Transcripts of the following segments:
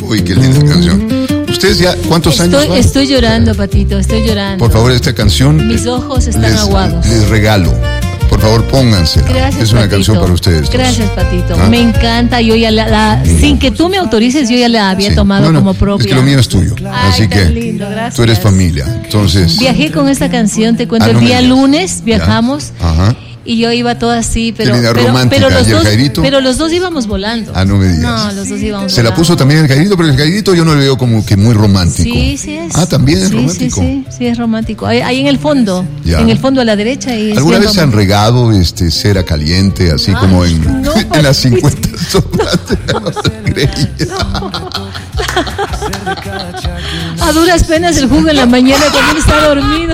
Uy, qué linda canción. ¿Ustedes ya cuántos años van? Estoy llorando, Patito, estoy llorando. Por favor, esta canción. Mis ojos están aguados. Les regalo. Por favor, póngansela. Gracias, es una Patito. canción para ustedes. Gracias, Patito. Me encanta. Yo ya sin que tú me autorices, yo ya la había tomado como propia. Es que lo mío es tuyo. Ay, así que lindo, gracias. tú eres familia. Entonces. Viajé con esta canción, te cuento. El día lunes viajamos. Ajá. Y yo iba toda así, pero los dos íbamos volando. Ah, no me digas. No, los dos íbamos Se volando. La puso también el Jairito, pero el Jairito yo no le veo como que muy romántico. Sí, sí es. Ah, también es romántico. Sí, es romántico. Ahí en el fondo, en el fondo a la derecha. ¿Alguna vez se han regado cera caliente, así como en las 50 sombras de la Grey? A duras penas el jugo en la mañana cuando él está dormido.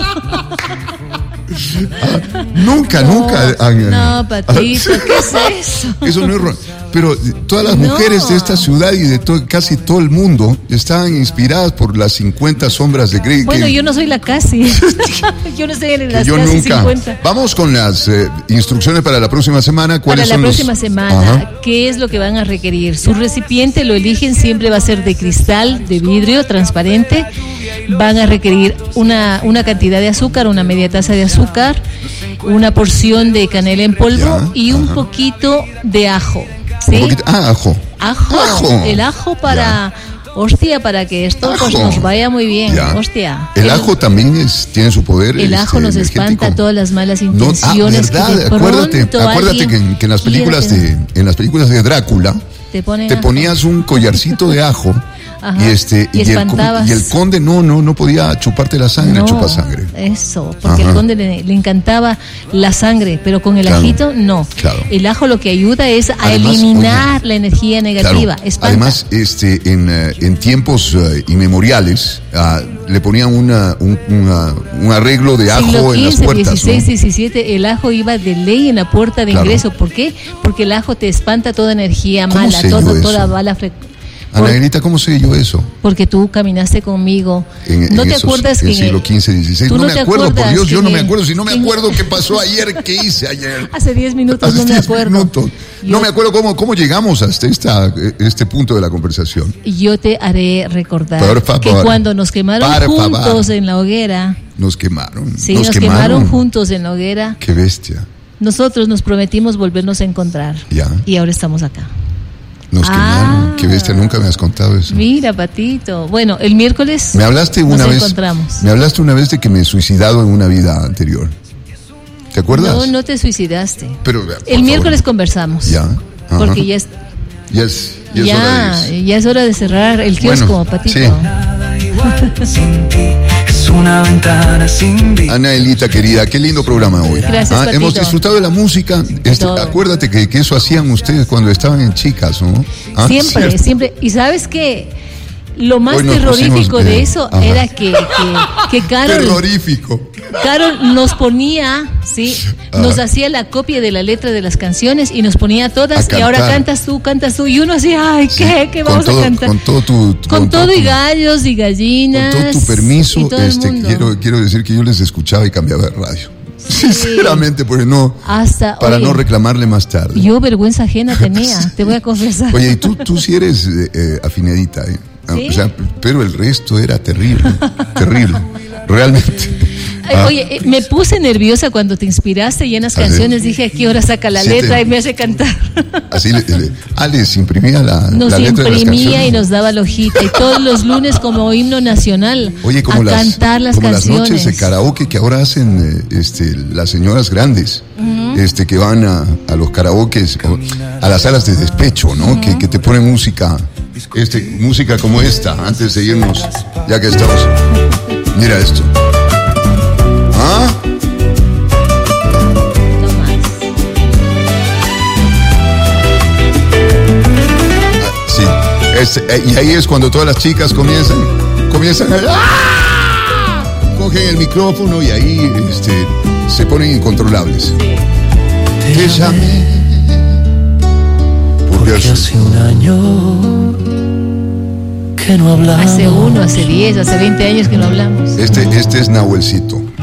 Nunca. No, Patito, ¿qué es eso? Eso no es pero todas las mujeres de esta ciudad y de casi todo el mundo estaban inspiradas por las 50 sombras de Grey. Bueno, yo no soy la casi. Yo no estoy en las casi 50. Vamos con las instrucciones para la próxima semana. ¿Cuáles son? Para la próxima semana, ¿qué es lo que van a requerir? Su recipiente lo eligen, siempre va a ser de cristal, de vidrio, transparente. Van a requerir una cantidad de azúcar, una media taza de azúcar, una porción de canela en polvo y un poquito de ajo. ¿Sí? Ajo. El ajo para... Hostia, para que esto pues nos vaya muy bien. Hostia. El ajo también tiene su poder. El ajo nos espanta todas las malas intenciones. ¿Verdad? Acuérdate que en las películas de Drácula te ponías un collarcito de ajo. Ajá, y el conde no podía chuparte la sangre, chupasangre. Eso, porque al conde le encantaba la sangre, pero con el ajito no. Claro. El ajo lo que ayuda es a eliminar la energía negativa. Claro. Además, en tiempos inmemoriales le ponían un arreglo de ajo en las puertas. 16, 17, el ajo iba de ley en la puerta de ingreso. ¿Por qué? Porque el ajo te espanta toda energía mala, toda mala frecuencia. Ana Negrita, ¿cómo sé yo eso? Porque tú caminaste conmigo. ¿No te acuerdas que en el siglo XV, XVI? No me acuerdo, por Dios, yo no me acuerdo. Si no me acuerdo qué pasó ayer, qué hice ayer. Hace 10 minutos no me acuerdo. No me acuerdo cómo llegamos hasta este punto de la conversación. Yo te haré recordar que cuando nos quemaron juntos en la hoguera. Nos quemaron. Sí, nos quemaron juntos en la hoguera. Qué bestia. Nosotros nos prometimos volvernos a encontrar. Ya. Y ahora estamos acá. Nos quemaron. Qué bestia, nunca me has contado eso. Mira, Patito. Bueno, el miércoles me hablaste una vez de que me he suicidado en una vida anterior. ¿Te acuerdas? No te suicidaste. Pero el miércoles conversamos. Ya. Porque ya es hora de cerrar el kiosco, Patito. Sí. Una ventana sin vida. Anaelita querida, qué lindo programa hoy. Gracias, hemos disfrutado de la música. Acuérdate que eso hacían ustedes cuando estaban en chicas, ¿no? Siempre. Y sabes qué, lo más terrorífico de eso era que Carol. Terrorífico. Carol nos ponía, nos hacía la copia de la letra de las canciones y nos ponía todas. Y ahora cantas tú. Y uno así, ay, ¿qué vamos a cantar? Con todo y gallos y gallinas. Con todo tu permiso, quiero decir que yo les escuchaba y cambiaba de radio. Sí. Sinceramente, porque para no reclamarle más tarde. Yo vergüenza ajena tenía, te voy a confesar. Oye, y tú sí eres afinadita, ¿eh? ¿Sí? O sea, pero el resto era terrible, realmente. Oye, me puse nerviosa cuando te inspiraste y en las canciones dije, ¿a qué hora saca la letra? Y me hace cantar. Así les imprimía la letra de las canciones. Nos imprimía y nos daba la hojita. Y todos los lunes como himno nacional cantar las canciones. Como las noches de karaoke que ahora hacen las señoras grandes, que van a los karaokes, a las salas de despecho, ¿no? Que te ponen música como esta, antes de irnos, ya que estamos. Mira esto. Y ahí es cuando todas las chicas comienzan a cogen el micrófono y ahí se ponen incontrolables. Te llamé porque hace un año que no hablamos. Hace 10, hace 20 años que no hablamos. Este es Nahuelcito.